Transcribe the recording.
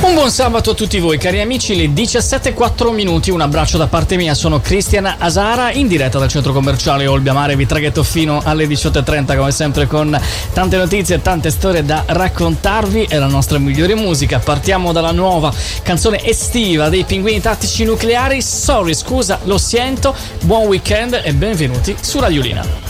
Un buon sabato a tutti voi cari amici, le 17:04, un abbraccio da parte mia, sono Cristian Asara in diretta dal centro commerciale Olbia Mare, vi traghetto fino alle 18:30 come sempre con tante notizie e tante storie da raccontarvi e la nostra migliore musica. Partiamo dalla nuova canzone estiva dei Pinguini Tattici Nucleari, Sorry, scusa, lo sento, buon weekend e benvenuti su Radiolina.